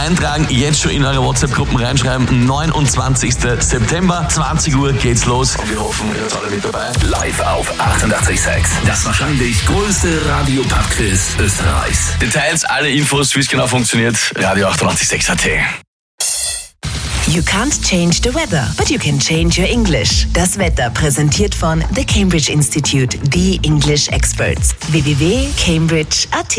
eintragen, jetzt schon in eure WhatsApp-Gruppen reinschreiben. 29. September, 20 Uhr geht's los. Und wir hoffen, ihr seid alle mit dabei. Live auf 88.6. Das wahrscheinlich größte Radio-Pub-Quiz Österreichs. Details, alle Infos, wie es genau funktioniert, Radio 88.6 AT. You can't change the weather, but you can change your English. Das Wetter präsentiert von The Cambridge Institute, the English Experts. www.cambridge.at.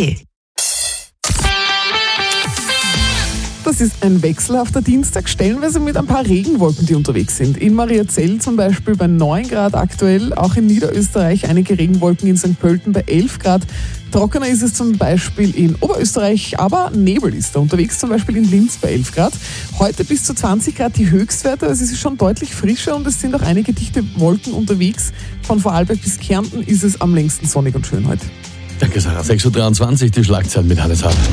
Das ist ein wechselhafter Dienstag, stellenweise mit ein paar Regenwolken, die unterwegs sind. In Mariazell zum Beispiel bei 9 Grad aktuell, auch in Niederösterreich einige Regenwolken, in St. Pölten bei 11 Grad. Trockener ist es zum Beispiel in Oberösterreich, aber Nebel ist da unterwegs, zum Beispiel in Linz bei 11 Grad. Heute bis zu 20 Grad die Höchstwerte, also es ist schon deutlich frischer und es sind auch einige dichte Wolken unterwegs. Von Vorarlberg bis Kärnten ist es am längsten sonnig und schön heute. Danke, Sarah. 6.23 Uhr, die Schlagzeilen mit Hannes Hart.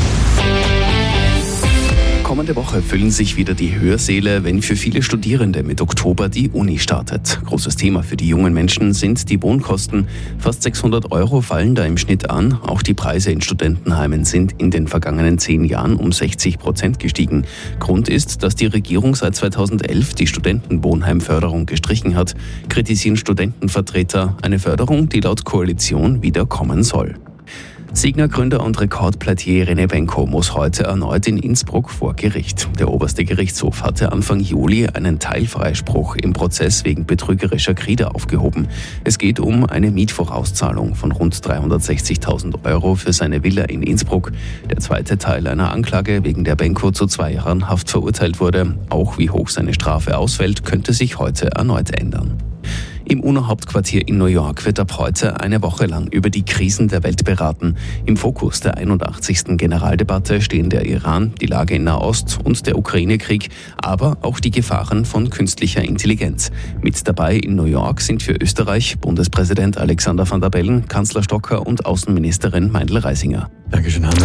Kommende Woche füllen sich wieder die Hörsäle, wenn für viele Studierende mit Oktober die Uni startet. Großes Thema für die jungen Menschen sind die Wohnkosten. Fast 600 € fallen da im Schnitt an. Auch die Preise in Studentenheimen sind in den vergangenen 10 Jahren um 60% gestiegen. Grund ist, dass die Regierung seit 2011 die Studentenwohnheimförderung gestrichen hat, kritisieren Studentenvertreter eine Förderung, die laut Koalition wieder kommen soll. Signa-Gründer und Rekordplätier René Benko muss heute erneut in Innsbruck vor Gericht. Der oberste Gerichtshof hatte Anfang Juli einen Teilfreispruch im Prozess wegen betrügerischer Kredite aufgehoben. Es geht um eine Mietvorauszahlung von rund 360.000 € für seine Villa in Innsbruck. Der zweite Teil einer Anklage, wegen der Benko zu 2 Jahren Haft verurteilt wurde. Auch wie hoch seine Strafe ausfällt, könnte sich heute erneut ändern. Im UNO-Hauptquartier in New York wird ab heute eine Woche lang über die Krisen der Welt beraten. Im Fokus der 81. Generaldebatte stehen der Iran, die Lage in Nahost und der Ukraine-Krieg, aber auch die Gefahren von künstlicher Intelligenz. Mit dabei in New York sind für Österreich Bundespräsident Alexander Van der Bellen, Kanzler Stocker und Außenministerin Meindl-Reisinger. Dankeschön, Hannes.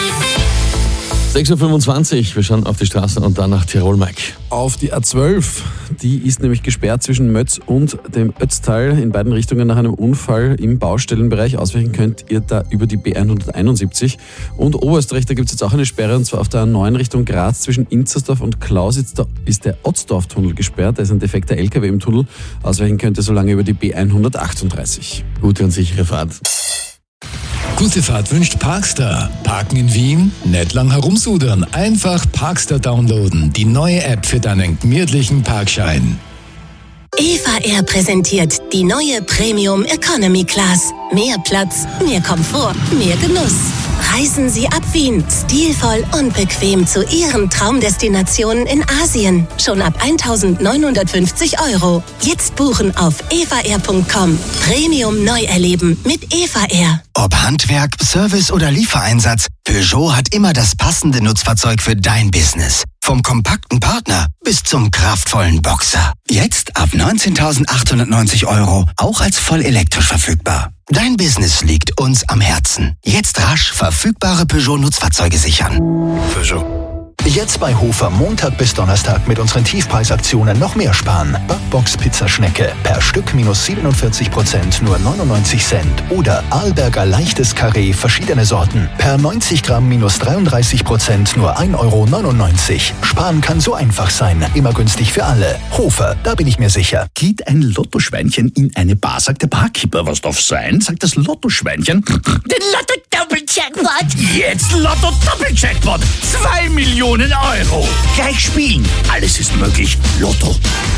6.25 Uhr, wir schauen auf die Straße und dann nach Tirol, Mike. Auf die A12, die ist nämlich gesperrt zwischen Mötz und dem Ötztal in beiden Richtungen nach einem Unfall im Baustellenbereich. Ausweichen könnt ihr da über die B171. Und Oberösterreich, da gibt es jetzt auch eine Sperre, und zwar auf der A9 Richtung Graz zwischen Inzersdorf und Klausitz. Da ist der Otzdorf-Tunnel gesperrt, da ist ein defekter LKW im Tunnel. Ausweichen könnt ihr so lange über die B138. Gute und sichere Fahrt. Gute Fahrt wünscht Parkstar. Parken in Wien? Nicht lang herumsudern. Einfach Parkstar downloaden. Die neue App für deinen gemütlichen Parkschein. Eva Air präsentiert die neue Premium Economy Class. Mehr Platz, mehr Komfort, mehr Genuss. Reisen Sie ab Wien, stilvoll und bequem zu Ihren Traumdestinationen in Asien. Schon ab 1.950 €. Jetzt buchen auf evaair.com. Premium neu erleben mit Eva Air. Ob Handwerk, Service oder Liefereinsatz, Peugeot hat immer das passende Nutzfahrzeug für dein Business. Vom kompakten Partner bis zum kraftvollen Boxer. Jetzt ab 19.890 €, auch als voll elektrisch verfügbar. Dein Business liegt uns am Herzen. Jetzt rasch verfügbare Peugeot-Nutzfahrzeuge sichern. Peugeot. Jetzt bei Hofer Montag bis Donnerstag mit unseren Tiefpreisaktionen noch mehr sparen. Backbox Pizzaschnecke per Stück minus 47%, nur 99 Cent. Oder Arlberger leichtes Karree, verschiedene Sorten. Per 90 Gramm minus 33%, nur 1,99 €. Sparen kann so einfach sein. Immer günstig für alle. Hofer, da bin ich mir sicher. Geht ein Lottoschweinchen in eine Bar, sagt der Barkeeper, was darf sein? Sagt das Lottoschweinchen. Den Lotto-Doppel-Jackpot! Jetzt Lotto-Doppel-Jackpot! 2 Millionen €! Gleich spielen! Alles ist möglich. Lotto.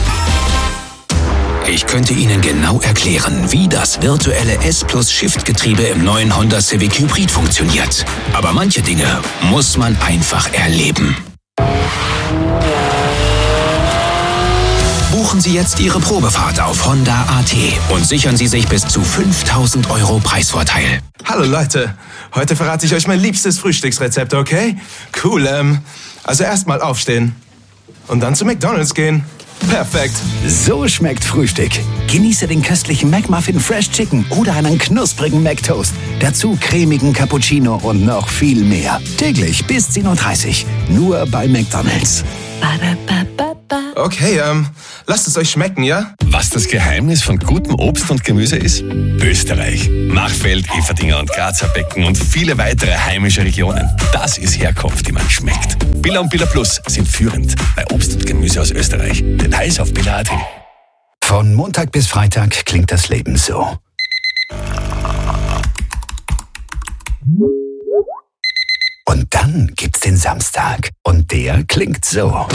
Ich könnte Ihnen genau erklären, wie das virtuelle S-Plus-Shift-Getriebe im neuen Honda Civic Hybrid funktioniert. Aber manche Dinge muss man einfach erleben. Buchen Sie jetzt Ihre Probefahrt auf Honda.at und sichern Sie sich bis zu 5.000 € Preisvorteil. Hallo Leute, heute verrate ich euch mein liebstes Frühstücksrezept, okay? Cool, also erstmal aufstehen und dann zu McDonald's gehen. Perfekt. So schmeckt Frühstück. Genieße den köstlichen McMuffin Fresh Chicken oder einen knusprigen McToast. Dazu cremigen Cappuccino und noch viel mehr. Täglich bis 10:30 Uhr. Nur bei McDonald's. Ba, ba, ba, ba, ba. Okay, lasst es euch schmecken, ja? Was das Geheimnis von gutem Obst und Gemüse ist? Österreich. Machfeld, Eferdingen und Grazer Becken und viele weitere heimische Regionen. Das ist Herkunft, die man schmeckt. Billa und Billa Plus sind führend bei Obst und Gemüse aus Österreich. Details auf billa.at. Von Montag bis Freitag klingt das Leben so. Und dann gibt's den Samstag. Und der klingt so.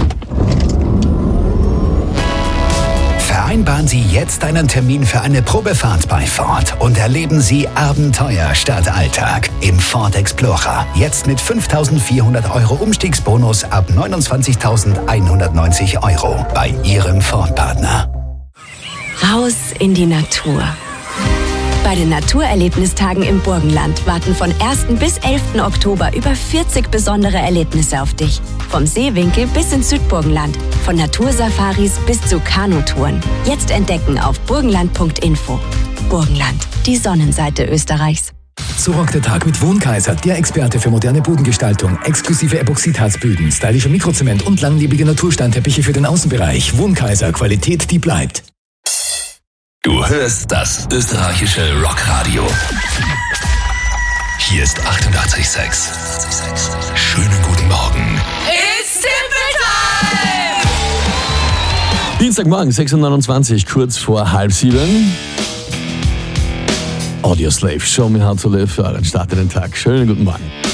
Vereinbaren Sie jetzt einen Termin für eine Probefahrt bei Ford und erleben Sie Abenteuer statt Alltag im Ford Explorer. Jetzt mit 5.400 € Umstiegsbonus ab 29.190 € bei Ihrem Ford-Partner. Raus in die Natur. Bei den Naturerlebnistagen im Burgenland warten von 1. bis 11. Oktober über 40 besondere Erlebnisse auf dich. Vom Seewinkel bis ins Südburgenland, von Natursafaris bis zu Kanutouren. Jetzt entdecken auf burgenland.info. Burgenland, die Sonnenseite Österreichs. So rockt der Tag mit Wohnkaiser, der Experte für moderne Bodengestaltung, exklusive Epoxidharzböden, stylischer Mikrozement und langlebige Natursteinteppiche für den Außenbereich. Wohnkaiser, Qualität, die bleibt. Du hörst das österreichische Rockradio. Hier ist 88,6. Schönen guten Morgen. It's Simple Time! Dienstagmorgen, 6.29 Uhr, kurz vor 6:30. Audio Slave, Show Me How to Live für euren Start in den Tag. Schönen guten Morgen.